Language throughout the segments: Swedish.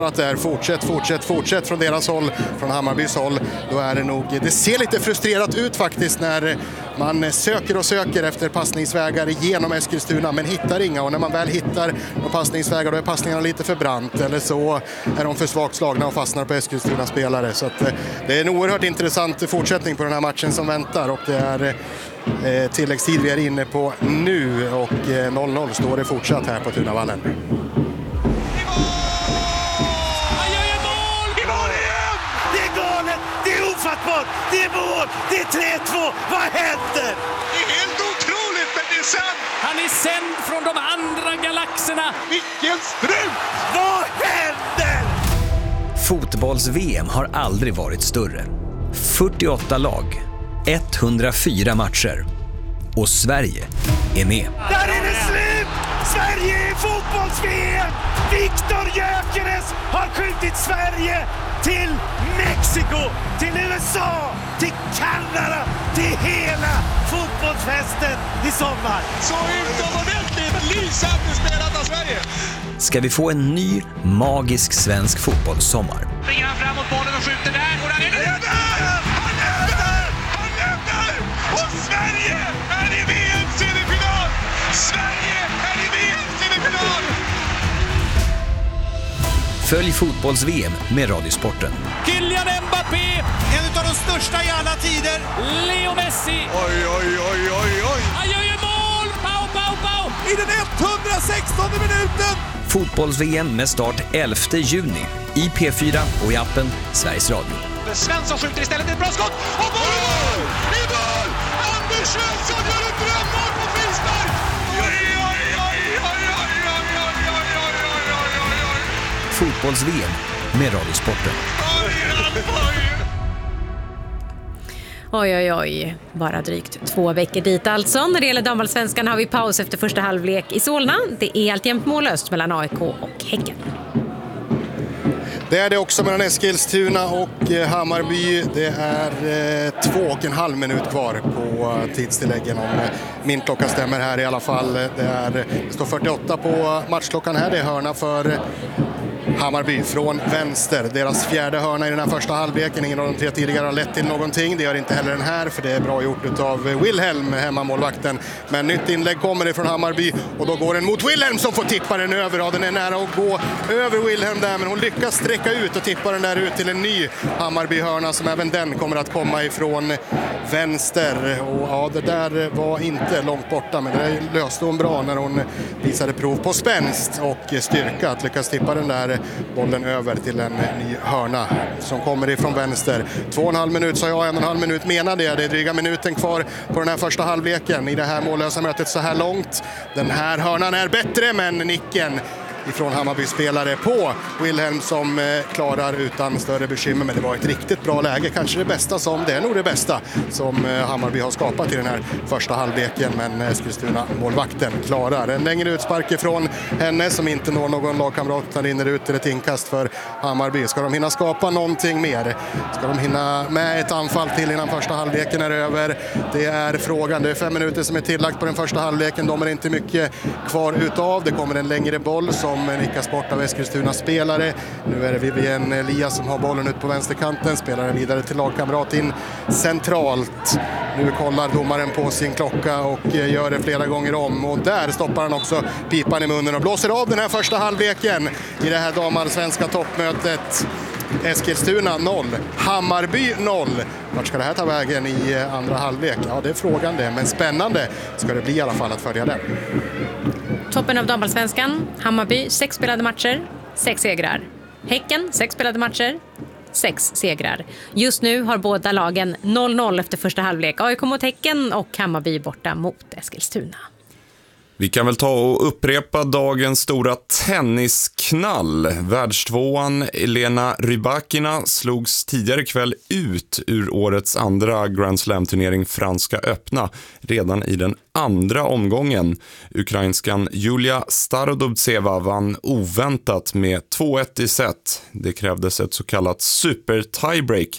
Att det är fortsätt från deras håll, från Hammarbys håll. Då är det nog, det ser lite frustrerat ut faktiskt när man söker efter passningsvägar genom Eskilstuna men hittar inga, och när man väl hittar passningsvägar då är passningarna lite för brant eller så är de för svagt slagna och fastnar på Eskilstuna spelare. Så att det är en oerhört intressant fortsättning på den här matchen som väntar, och det är tilläggstid vi är inne på nu, och 0-0 står det fortsatt här på Tunavallen. Det är mål! Det är 3-2! Vad händer? Det är helt otroligt, men det är sant! Han är sänd från de andra galaxerna! Vilken strut! Vad händer? Fotbolls-VM har aldrig varit större. 48 lag, 104 matcher. Och Sverige är med. Där är det slut! Sverige är fotbolls-VM! Viktor Gyökeres har skjutit Sverige till Mexiko, till USA, till Kanada, till hela fotbollsfesten i sommar. Så utomordentligt lysande spelat av Sverige. Ska vi få en ny magisk svensk fotbollssommar? Springer han framåt bollen och skjuter där, och där är det! Han är där! Och Sverige är i VM-semifinal! Sverige är i VM-semifinal! Följ fotbolls-VM med Radiosporten. Kylian Mbappé! En av de största i alla tider. Leo Messi! Oj! Han gör ju mål! Pau! I den 116:e minuten! Fotbolls-VM med start 11 juni i P4 och i appen Sveriges Radio. Svensson skjuter istället ett bra skott! Och mål! I mål! Anders Svensson gör ett drömmål på frispark! Fotbolls-VM med Radiosporten. Oj. Bara drygt 2 veckor dit alltså. När det gäller damallsvenskan har vi paus efter första halvlek i Solna. Det är alltjämt mållöst mellan AIK och Häcken. Det är det också mellan Eskilstuna och Hammarby. Det är 2,5 minut kvar på tidstilläggen om min klocka stämmer här i alla fall. Det står 48 på matchklockan här. Det är hörna för Hammarby från vänster. Deras fjärde hörna i den här första halvleken. Ingen av de 3 tidigare har lett till någonting. Det gör inte heller den här, för det är bra gjort av Wilhelm, hemmamålvakten. Men nytt inlägg kommer ifrån Hammarby, och då går den mot Wilhelm som får tippa den över. Ja, den är nära att gå över Wilhelm där, men hon lyckas sträcka ut och tippa den där ut till en ny Hammarby-hörna som även den kommer att komma ifrån vänster. Och ja, det där var inte långt borta, men det löste hon bra när hon visade prov på spänst och styrka att lyckas tippa den där bollen över till en ny hörna som kommer ifrån vänster. 2,5 minut sa jag, 1,5 minut menade jag. Det är dryga minuten kvar på den här första halvleken i det här mållösa mötet så här långt. Den här hörnan är bättre, men nicken ifrån Hammarby-spelare på Wilhelm som klarar utan större bekymmer. Men det var ett riktigt bra läge, kanske det bästa det är nog det bästa som Hammarby har skapat i den här första halvleken, men Eskilstuna målvakten klarar en längre utspark ifrån henne som inte når någon lagkamrat utan rinner ut till ett inkast för Hammarby. Ska de hinna skapa någonting mer? Ska de hinna med ett anfall till innan första halvleken är över? Det är frågan. Det är 5 minuter som är tillagt på den första halvleken. De är inte mycket kvar utav. Det kommer en längre boll som nickas bort av Eskilstuna spelare. Nu är det Vivian Elias som har bollen ut på vänsterkanten, spelar vidare till lagkamrat in centralt. Nu kollar domaren på sin klocka och gör det flera gånger om, och där stoppar han också pipan i munnen och blåser av den här första halvleken i det här damallsvenska toppmötet. Eskilstuna 0, Hammarby 0. Vart ska det här ta vägen i andra halvlek? Ja, det är frågan det, men spännande ska det bli i alla fall att följa den. Toppen av damallsvenskan. Hammarby 6 spelade matcher, 6 segrar. Häcken 6 spelade matcher, 6 segrar. Just nu har båda lagen 0-0 efter första halvlek. AIK mot Häcken och Hammarby borta mot Eskilstuna. Vi kan väl ta och upprepa dagens stora tennisknall. Världstvåan Elena Rybakina slogs tidigare kväll ut ur årets andra Grand Slam-turnering Franska öppna redan i den andra omgången. Ukrainskan Julia Starodubtseva vann oväntat med 2-1 i set. Det krävdes ett så kallat super tiebreak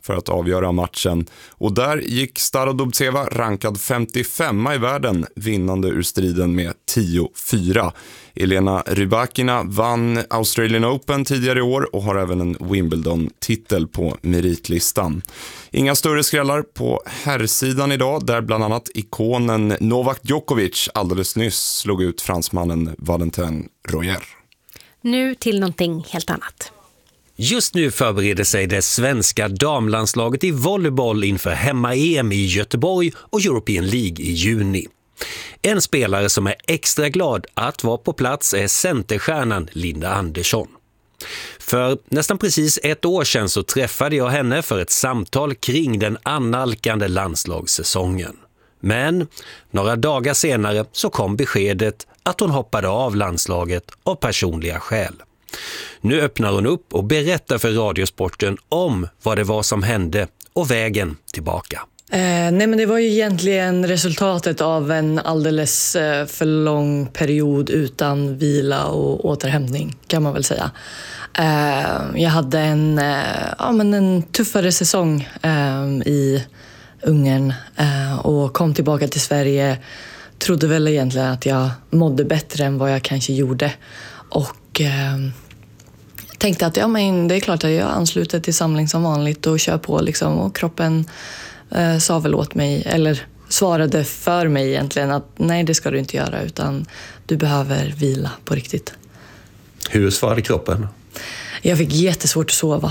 för att avgöra matchen. Och där gick Starodubtseva rankad 55 i världen, vinnande ur striden med 10-4. Elena Rybakina vann Australian Open tidigare i år och har även en Wimbledon-titel på meritlistan. Inga större skrällar på herrsidan idag, där bland annat ikonen Novak Djokovic alldeles nyss slog ut fransmannen Valentin Royer. Nu till någonting helt annat. Just nu förbereder sig det svenska damlandslaget i volleyboll inför hemma-EM i Göteborg och European League i juni. En spelare som är extra glad att vara på plats är centerstjärnan Linda Andersson. För nästan precis ett år sedan så träffade jag henne för ett samtal kring den annalkande landslagssäsongen. Men några dagar senare så kom beskedet att hon hoppade av landslaget av personliga skäl. Nu öppnar hon upp och berättar för Radiosporten om vad det var som hände och vägen tillbaka. Nej, men det var ju egentligen resultatet av en alldeles för lång period utan vila och återhämtning, kan man väl säga. Jag hade en tuffare säsong i Ungern och kom tillbaka till Sverige. Trodde väl egentligen att jag mådde bättre än vad jag kanske gjorde. Och tänkte att det är klart att jag ansluter till samling som vanligt och kör på liksom. Och kroppen sa väl åt mig, eller svarade för mig egentligen, att nej, det ska du inte göra, utan du behöver vila på riktigt. Hur svarade kroppen? Jag fick jättesvårt att sova.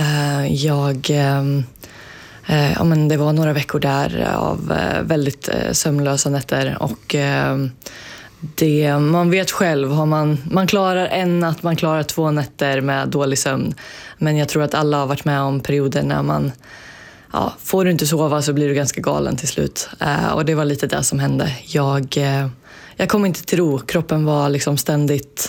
Det var några veckor där av väldigt sömnlösa nätter, och man vet själv, man klarar en natt, man klarar 2 nätter med dålig sömn. Men jag tror att alla har varit med om perioder när får du inte sova så blir du ganska galen till slut. Och det var lite det som hände. Jag kom inte till ro. Kroppen var liksom ständigt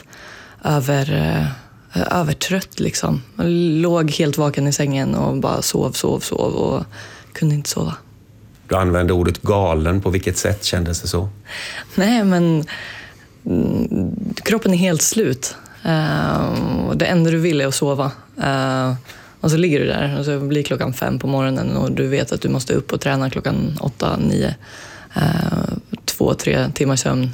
övertrött liksom. Jag låg helt vaken i sängen och bara sov och kunde inte sova. Du använde ordet galen. På vilket sätt kändes det så? Nej, men kroppen är helt slut. Och det enda du vill är att sova. Och så ligger du där och så blir klockan 5 på morgonen och du vet att du måste upp och träna klockan 8, 9. 2-3 timmars sömn.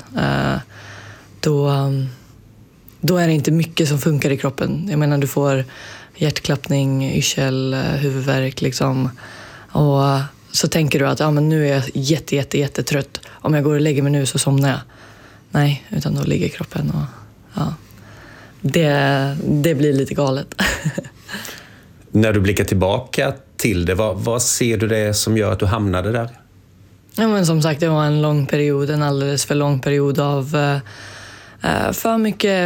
Då är det inte mycket som funkar i kroppen. Jag menar, du får hjärtklappning, yrsel, huvudvärk liksom. Och så tänker du att men nu är jag jättetrött. Om jag går och lägger mig nu så somnar jag. Nej, utan då ligger kroppen och det blir lite galet. När du blickar tillbaka till det, vad ser du det som gör att du hamnade där? Ja, men som sagt, det var en lång period, en alldeles för lång period av för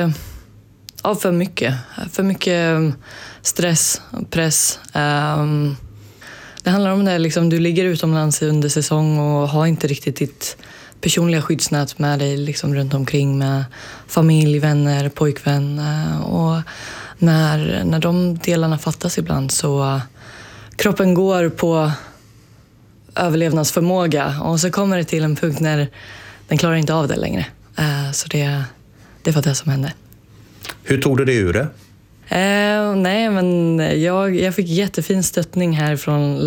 mycket stress och press. Det handlar om det, liksom, du ligger utomlands under säsong och har inte riktigt ditt personliga skyddsnät med dig liksom, runt omkring med familj, vänner, pojkvän. Och när de delarna fattas ibland så kroppen går på överlevnadsförmåga och så kommer det till en punkt när den klarar inte av det längre. Så det var det som hände. Hur tog du det ur det? Nej, men jag fick jättefin stöttning här från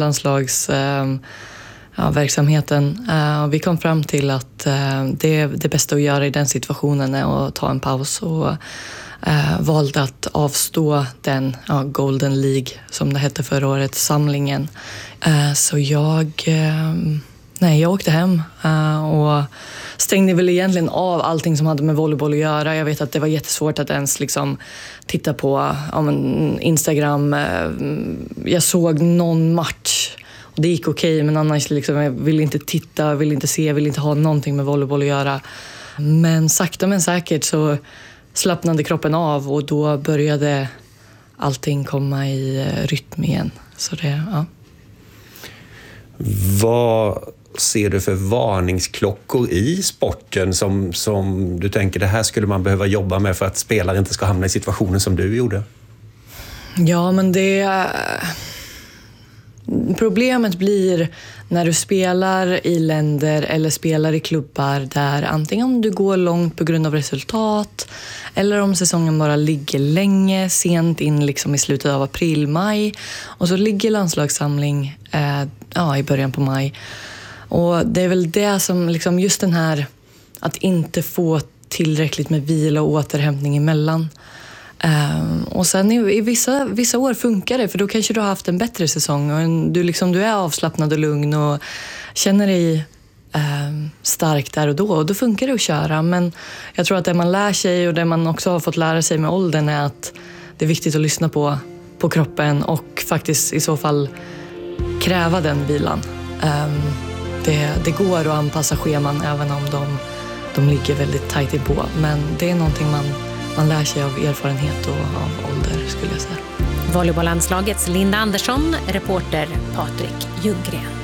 landslagsverksamheten. Vi kom fram till att det bästa att göra i den situationen är att ta en paus, och valde att avstå den Golden League som det hette förra året, samlingen. Så jag åkte hem och stängde väl egentligen av allting som hade med volleyboll att göra. Jag vet att det var jättesvårt att ens liksom titta på Instagram. Jag såg någon match och det gick okej, men annars liksom, jag ville inte titta, ville inte se, ville inte ha någonting med volleyboll att göra. Men sakta men säkert så slappnade kroppen av och då började allting komma i rytm igen. Så det, ja. Vad ser du för varningsklockor i sporten som du tänker det här skulle man behöva jobba med för att spelare inte ska hamna i situationen som du gjorde? Ja, men Problemet blir när du spelar i länder eller spelar i klubbar där antingen du går långt på grund av resultat eller om säsongen bara ligger länge, sent in liksom i slutet av april, maj, och så ligger landslagssamling i början på maj. Och det är väl det som liksom just den här att inte få tillräckligt med vila och återhämtning emellan. Och sen i vissa år funkar det, för då kanske du har haft en bättre säsong och du är avslappnad och lugn och känner dig stark där och då funkar det att köra. Men jag tror att det man lär sig och det man också har fått lära sig med åldern är att det är viktigt att lyssna på kroppen och faktiskt i så fall kräva den vilan. Det går att anpassa scheman även om de ligger väldigt tajt inpå, men det är någonting man lär sig av erfarenhet och av ålder, skulle jag säga. Volleybolllandslagets Linda Andersson, reporter Patrik Ljunggren.